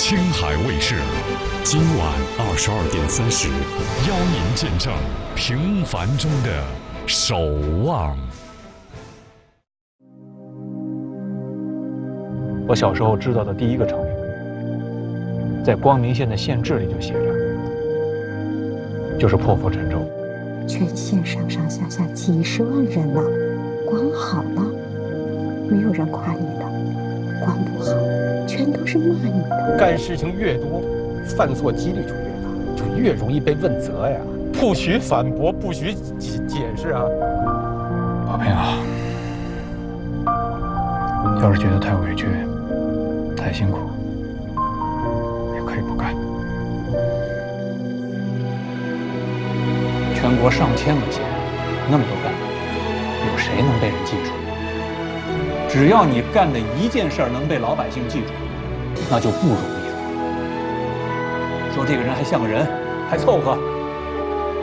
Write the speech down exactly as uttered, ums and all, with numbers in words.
青海卫视，今晚二十二点三十，邀您见证平凡中的守望。 我小时候知道的第一个成语，在光明县的县志里就写着，就是破釜沉舟。 全县上上下下几十万人呐、啊，光好了，没有人夸你的；光不好，全都是骂你的。 干事情越多，犯错几率就越大，就越容易被问责呀。不许反驳，不许解解释啊！ 宝平啊，要是觉得太委屈、太辛苦，也可以不干。全国上千个县，那么多干部，有谁能被人记住？只要你干的一件事儿能被老百姓记住，那就不容易了。说这个人还像个人，还凑合。